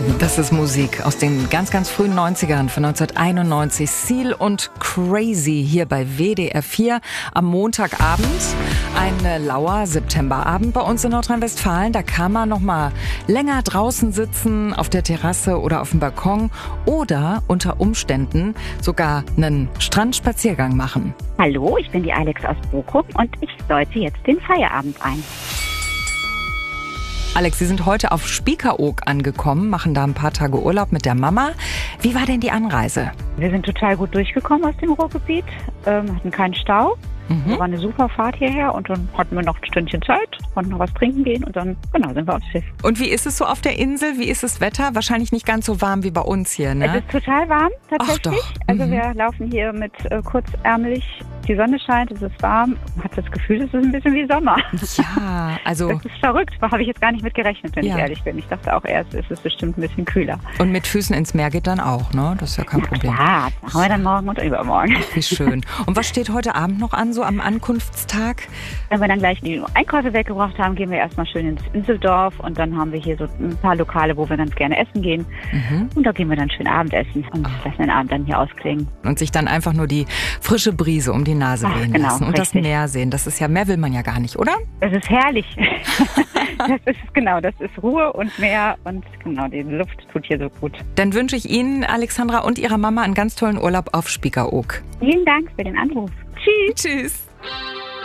Das ist Musik aus den ganz, ganz frühen 90ern von 1991. Seal und Crazy hier bei WDR 4 am Montagabend. Ein lauer Septemberabend bei uns in Nordrhein-Westfalen. Da kann man noch mal länger draußen sitzen, auf der Terrasse oder auf dem Balkon oder unter Umständen sogar einen Strandspaziergang machen. Hallo, ich bin die Alex aus Bochum und ich läute jetzt den Feierabend ein. Alex, Sie sind heute auf Spiekeroog angekommen, machen da ein paar Tage Urlaub mit der Mama. Wie war denn die Anreise? Wir sind total gut durchgekommen aus dem Ruhrgebiet, hatten keinen Stau. War eine super Fahrt hierher und dann hatten wir noch ein Stündchen Zeit, konnten noch was trinken gehen und dann sind wir aufs Schiff. Und wie ist es so auf der Insel? Wie ist das Wetter? Wahrscheinlich nicht ganz so warm wie bei uns hier, ne? Es ist total warm tatsächlich. Ach doch. Also wir laufen hier mit kurzärmelig. Die Sonne scheint, es ist warm. Man hat das Gefühl, es ist ein bisschen wie Sommer. Ja, also... Das ist verrückt. Da habe ich jetzt gar nicht mit gerechnet, wenn ich ehrlich bin. Ich dachte auch erst, es ist bestimmt ein bisschen kühler. Und mit Füßen ins Meer geht dann auch, ne? Das ist ja kein Problem. Ja, das machen wir dann morgen und übermorgen. Wie schön. Und was steht heute Abend noch an, so am Ankunftstag? Wenn wir dann gleich die Einkäufe weggebracht haben, gehen wir erstmal schön ins Inseldorf und dann haben wir hier so ein paar Lokale, wo wir ganz gerne essen gehen. Und da gehen wir dann schön Abendessen und lassen den Abend dann hier ausklingen. Und sich dann einfach nur die frische Brise um die Nase wehen lassen und richtig. Das Meer sehen. Das ist ja, mehr will man ja gar nicht, oder? Das ist herrlich. Das ist Ruhe und Meer und genau, die Luft tut hier so gut. Dann wünsche ich Ihnen, Alexandra, und Ihrer Mama einen ganz tollen Urlaub auf Spiekeroog. Vielen Dank für den Anruf. Tschüss. Tschüss.